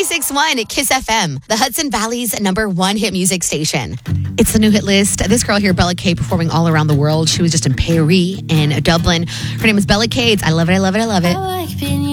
96.1 Kiss FM, the Hudson Valley's #1 hit music station. It's the new hit list. This girl here, Bella K, performing all around the world. She was just in Paris and Dublin. Her name is Bella K. I love it, I love it, I love it.